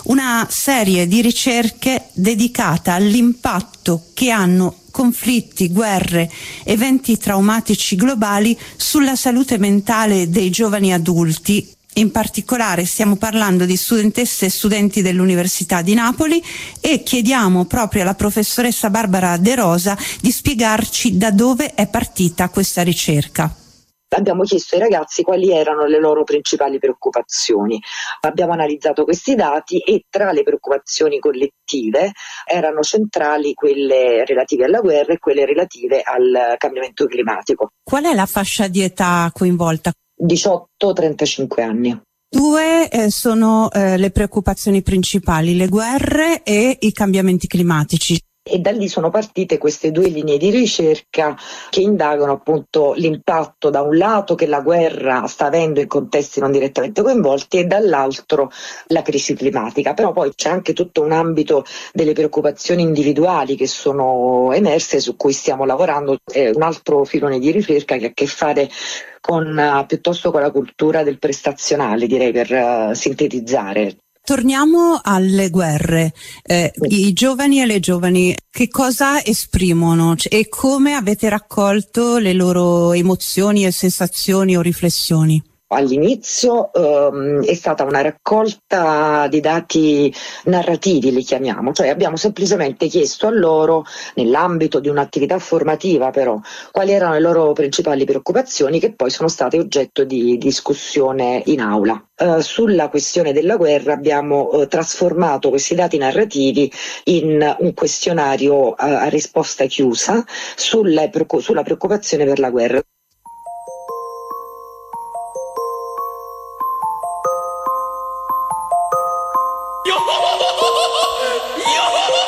una serie di ricerche dedicata all'impatto che hanno conflitti, guerre, eventi traumatici globali sulla salute mentale dei giovani adulti. In particolare stiamo parlando di studentesse e studenti dell'Università di Napoli e chiediamo proprio alla professoressa Barbara De Rosa di spiegarci da dove è partita questa ricerca. Abbiamo chiesto ai ragazzi quali erano le loro principali preoccupazioni. Abbiamo analizzato questi dati e tra le preoccupazioni collettive erano centrali quelle relative alla guerra e quelle relative al cambiamento climatico. Qual è la fascia di età coinvolta? 18-35 anni. Due sono le preoccupazioni principali, le guerre e i cambiamenti climatici. E da lì sono partite queste due linee di ricerca che indagano appunto l'impatto da un lato che la guerra sta avendo in contesti non direttamente coinvolti e dall'altro la crisi climatica. Però poi c'è anche tutto un ambito delle preoccupazioni individuali che sono emerse, su cui stiamo lavorando. È un altro filone di ricerca che ha a che fare piuttosto con la cultura del prestazionale, direi, per sintetizzare. Torniamo alle guerre. I giovani e le giovani che cosa esprimono e come avete raccolto le loro emozioni e sensazioni o riflessioni? All'inizio è stata una raccolta di dati narrativi, li chiamiamo, cioè abbiamo semplicemente chiesto a loro, nell'ambito di un'attività formativa però, quali erano le loro principali preoccupazioni che poi sono state oggetto di discussione in aula. Sulla questione della guerra abbiamo trasformato questi dati narrativi in un questionario a risposta chiusa sulla preoccupazione per la guerra. Yo!